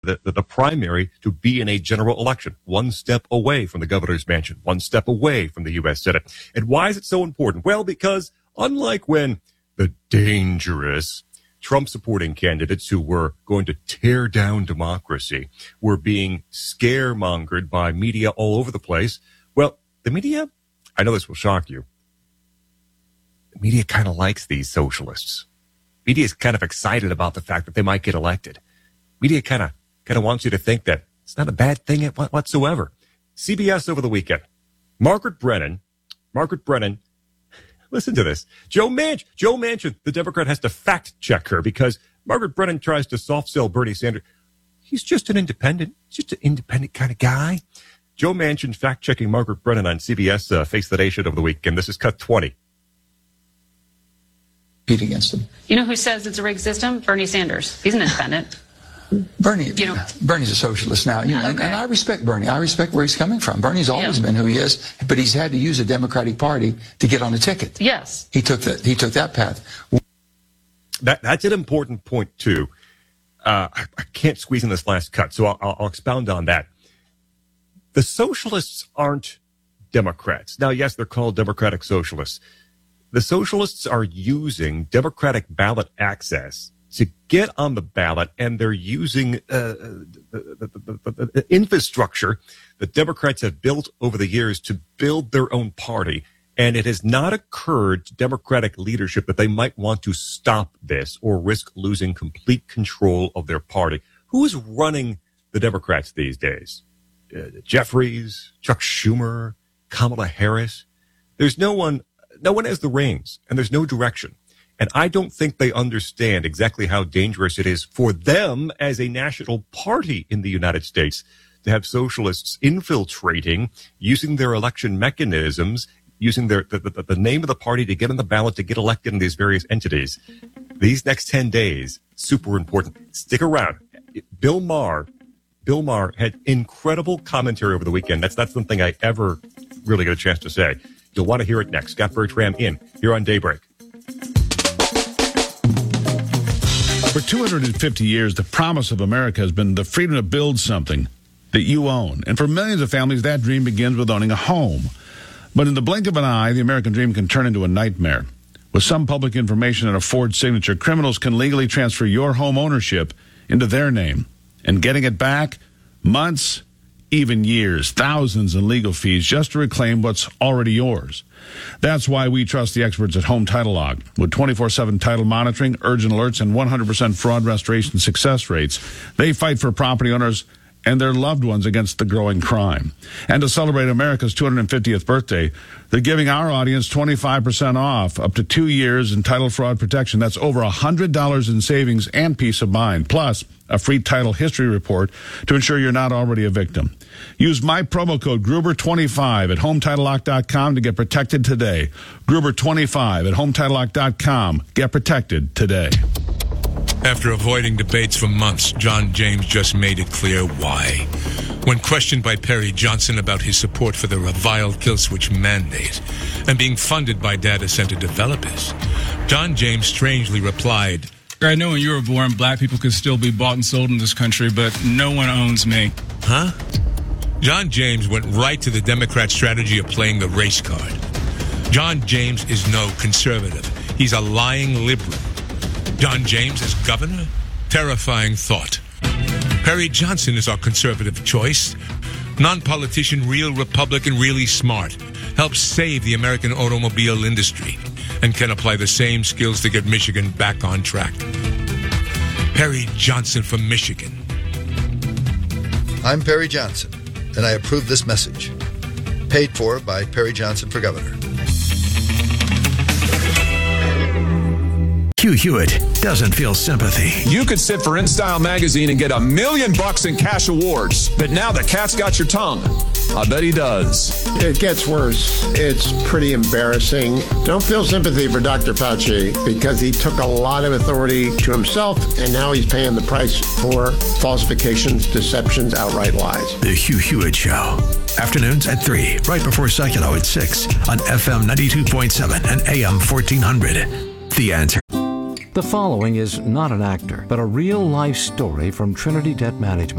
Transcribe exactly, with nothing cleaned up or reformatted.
the, the, the primary to be in a general election, one step away from the governor's mansion, one step away from the U S Senate. And why is it so important? Well, because unlike when the dangerous Trump-supporting candidates who were going to tear down democracy were being scaremongered by media all over the place, well, the media, I know this will shock you, the media kind of likes these socialists. Media is kind of excited about the fact that they might get elected. Media kind of kind of wants you to think that it's not a bad thing whatsoever. C B S over the weekend. Margaret Brennan, Margaret Brennan, listen to this. Joe Manchin, Joe Manchin, the Democrat has to fact check her because Margaret Brennan tries to soft sell Bernie Sanders. He's just an independent, just an independent kind of guy. Joe Manchin fact checking Margaret Brennan on C B S uh, Face the Nation over the weekend. This is cut twenty. Against him. You know who says it's a rigged system? Bernie Sanders. He's an independent. Bernie, you know, Bernie's a socialist now, you know, okay. and, and I respect Bernie. I respect where he's coming from. Bernie's always yeah. been who he is, but he's had to use the Democratic Party to get on the ticket. Yes, he took that. He took that path. That that's an important point too. Uh, I, I can't squeeze in this last cut, so I'll, I'll expound on that. The socialists aren't Democrats. Now, yes, they're called Democratic Socialists. The socialists are using Democratic ballot access to get on the ballot, and they're using uh, the, the, the, the infrastructure that Democrats have built over the years to build their own party. And it has not occurred to Democratic leadership that they might want to stop this or risk losing complete control of their party. Who is running the Democrats these days? Uh, Jeffries, Chuck Schumer, Kamala Harris. There's no one. No one has the reins, and there's no direction. And I don't think they understand exactly how dangerous it is for them as a national party in the United States to have socialists infiltrating, using their election mechanisms, using their the, the, the name of the party to get on the ballot, to get elected in these various entities. These next ten days, super important. Stick around. Bill Maher, Bill Maher had incredible commentary over the weekend. That's not something I ever really got a chance to say. You'll want to hear it next. Scott Bertram in, here on Daybreak. For two hundred fifty years, the promise of America has been the freedom to build something that you own. And for millions of families, that dream begins with owning a home. But in the blink of an eye, the American dream can turn into a nightmare. With some public information and a forged signature, criminals can legally transfer your home ownership into their name. And getting it back, months, even years, thousands in legal fees just to reclaim what's already yours. That's why we trust the experts at Home Title Lock. With twenty-four seven title monitoring, urgent alerts, and one hundred percent fraud restoration success rates, they fight for property owners and their loved ones against the growing crime. And to celebrate America's two hundred fiftieth birthday, they're giving our audience twenty-five percent off, up to two years in title fraud protection. That's over one hundred dollars in savings and peace of mind, plus a free title history report to ensure you're not already a victim. Use my promo code Gruber twenty-five at home title lock dot com to get protected today. Gruber twenty-five at home title lock dot com. Get protected today. After avoiding debates for months, John James just made it clear why. When questioned by Perry Johnson about his support for the reviled kill switch mandate and being funded by data center developers, John James strangely replied, I know when you were born, black people could still be bought and sold in this country, but no one owns me. Huh? John James went right to the Democrat strategy of playing the race card. John James is no conservative. He's a lying liberal. John James as governor? Terrifying thought. Perry Johnson is our conservative choice. Non-politician, real Republican, really smart. Helps save the American automobile industry and can apply the same skills to get Michigan back on track. Perry Johnson from Michigan. I'm Perry Johnson, and I approve this message. Paid for by Perry Johnson for Governor. Hugh Hewitt doesn't feel sympathy. You could sit for InStyle magazine and get a million bucks in cash awards, but now the cat's got your tongue. I bet he does. It gets worse. It's pretty embarrassing. Don't feel sympathy for Doctor Fauci because he took a lot of authority to himself, and now he's paying the price for falsifications, deceptions, outright lies. The Hugh Hewitt Show. Afternoons at three, right before Seculo at six on F M ninety-two point seven and A M fourteen hundred. The Answer. The following is not an actor, but a real-life story from Trinity Debt Management.